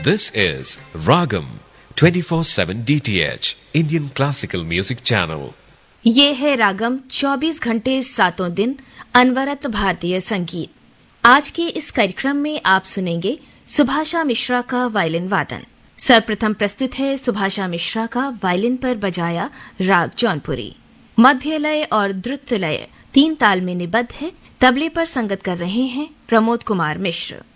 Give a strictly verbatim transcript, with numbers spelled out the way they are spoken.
This is Ragam twenty-four seven D T H Indian Classical Music Channel. ये है रागम चौबीस घंटे सातों दिन अनवरत भारतीय संगीत। आज के इस कार्यक्रम में आप सुनेंगे सुभाषा मिश्रा का वायलिन वादन। सर्वप्रथम प्रस्तुत है सुभाषा मिश्रा का वायलिन पर बजाया राग जौनपुरी। मध्य लय और द्रुत लय तीन ताल में निबद्ध है। तबले पर संगत कर रहे हैं प्रमोद कुमार मिश्र।